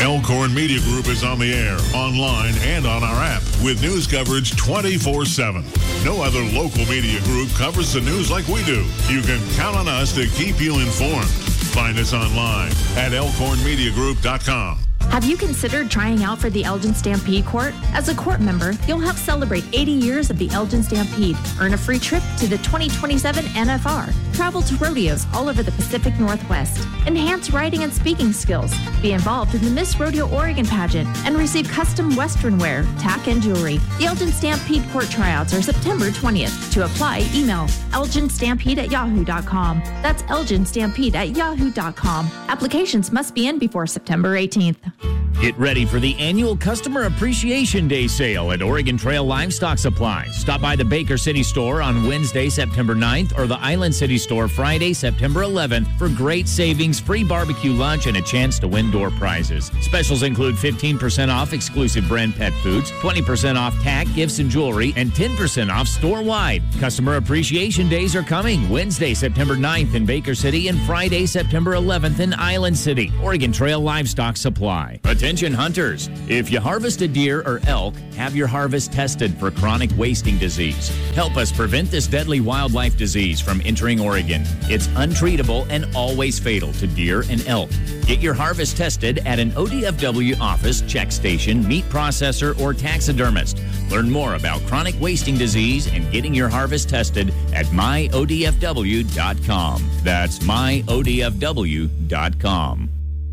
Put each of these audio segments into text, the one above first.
Elkhorn Media Group is on the air, online, and on our app with news coverage 24/7. No other local media group covers the news like we do. You can count on us to keep you informed. Find us online at elkhornmediagroup.com. Have you considered trying out for the Elgin Stampede Court? As a court member, you'll help celebrate 80 years of the Elgin Stampede, earn a free trip to the 2027 NFR, travel to rodeos all over the Pacific Northwest, enhance writing and speaking skills, be involved in the Miss Rodeo Oregon pageant, and receive custom Western wear, tack, and jewelry. The Elgin Stampede Court tryouts are September 20th. To apply, email elginstampede@yahoo.com. That's elginstampede@yahoo.com. Applications must be in before September 18th. Get ready for the annual Customer Appreciation Day sale at Oregon Trail Livestock Supply. Stop by the Baker City store on Wednesday, September 9th, or the Island City store Friday, September 11th for great savings, free barbecue lunch, and a chance to win door prizes. Specials include 15% off exclusive brand pet foods, 20% off tack, gifts, and jewelry, and 10% off store-wide. Customer Appreciation Days are coming Wednesday, September 9th in Baker City and Friday, September 11th in Island City. Oregon Trail Livestock Supply. Attention hunters, if you harvest a deer or elk, have your harvest tested for chronic wasting disease. Help us prevent this deadly wildlife disease from entering Oregon. It's untreatable and always fatal to deer and elk. Get your harvest tested at an ODFW office, check station, meat processor, or taxidermist. Learn more about chronic wasting disease and getting your harvest tested at myodfw.com. That's myodfw.com.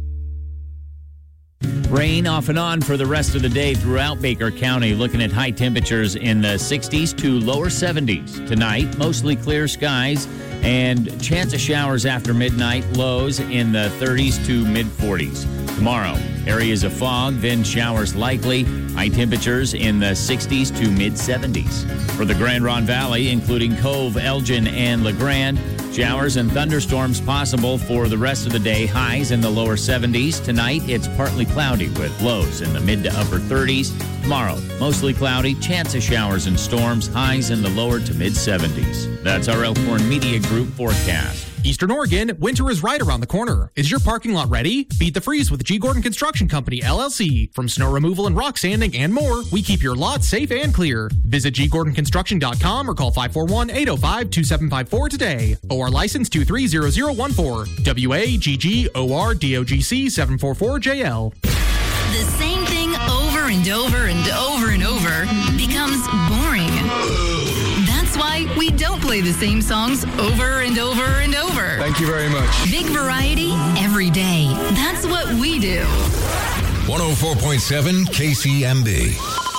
Rain off and on for the rest of the day throughout Baker County. Looking at high temperatures in the 60s to lower 70s. Tonight, mostly clear skies and chance of showers after midnight. Lows in the 30s to mid-40s. Tomorrow, areas of fog, then showers likely. High temperatures in the 60s to mid-70s. For the Grand Ronde Valley, including Cove, Elgin, and LeGrand, showers and thunderstorms possible for the rest of the day. Highs in the lower 70s. Tonight, it's partly cloudy with lows in the mid to upper 30s. Tomorrow, mostly cloudy, chance of showers and storms. Highs in the lower to mid 70s. That's our Elkhorn Media Group forecast. Eastern Oregon, winter is right around the corner. Is your parking lot ready? Beat the freeze with G. Gordon Construction Company, LLC. From snow removal and rock sanding and more, we keep your lot safe and clear. Visit ggordonconstruction.com or call 541-805-2754 today. OR license 230014. WAGGORDOGC 744JL. The same thing over and over and over and over becomes boring. That's why we don't play the same songs over and over and over. Thank you very much. Big variety every day. That's what we do. 104.7 KCMB.